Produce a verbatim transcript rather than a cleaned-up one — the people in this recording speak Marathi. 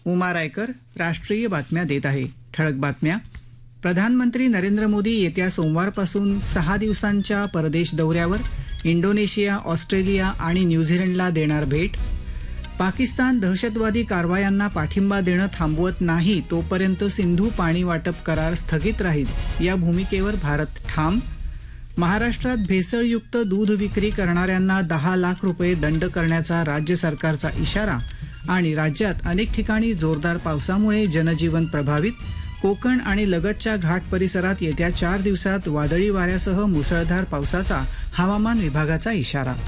उमा रायकर राष्ट्रीय बातम्या देत आहे. ठळक बातम्या. प्रधानमंत्री नरेंद्र मोदी येत्या सोमवारपासून सहा दिवसांच्या परदेश दौऱ्यावर इंडोनेशिया, ऑस्ट्रेलिया आणि न्यूझीलंडला देणार भेट. पाकिस्तान दहशतवादी कारवायांना पाठिंबा देणं थांबवत नाही तोपर्यंत सिंधू पाणी वाटप करार स्थगित राहील या भूमिकेवर भारत ठाम. महाराष्ट्रात भेसळयुक्त दूध विक्री करणाऱ्यांना दहा लाख रुपये दंड करण्याचा राज्य सरकारचा इशारा. आणि राज्यात अनेक ठिकाणी जोरदार पावसामुळे जनजीवन प्रभावित. कोकण आणि लगतच्या घाट परिसरात येत्या चार दिवसात वादळी वाऱ्यासह मुसळधार पावसाचा हवामान विभागाचा इशारा.